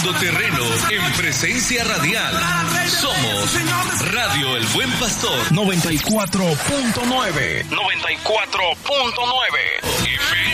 ganando terreno en presencia radial. Somos Radio El Buen Pastor 94.9 FM.